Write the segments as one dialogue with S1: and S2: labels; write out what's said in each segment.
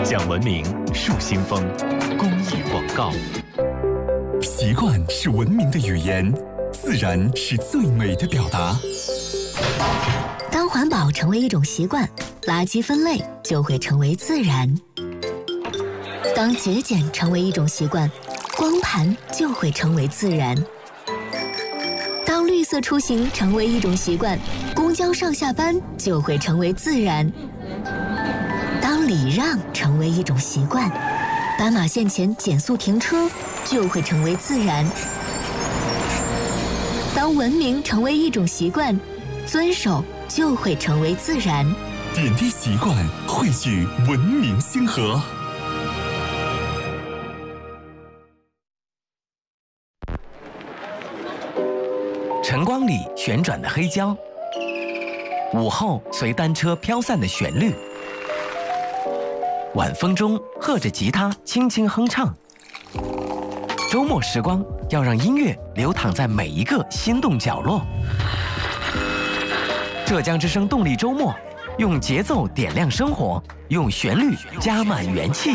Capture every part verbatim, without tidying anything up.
S1: 讲文明树新风，公益广告。
S2: 习惯是文明的语言，自然是最美的表达。
S3: 当环保成为一种习惯，垃圾分类就会成为自然；当节俭成为一种习惯，光盘就会成为自然；当绿色出行成为一种习惯，公交上下班就会成为自然；当礼让成为一种习惯，斑马线前减速停车就会成为自然；当文明成为一种习惯，遵守就会成为自然。
S2: 点滴习惯，汇聚文明星河。
S4: 晨光里旋转的黑胶，午后随单车飘散的旋律，晚风中和着吉他轻轻哼唱。周末时光要让音乐流淌在每一个心动角落。浙江之声动力周末，用节奏点亮生活，用旋律加满元气。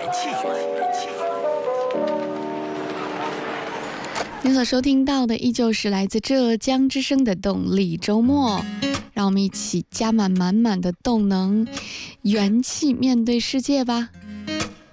S5: 您所收听到的依旧是来自浙江之声的动力周末，让我们一起加满满满的动能、元气，面对世界吧。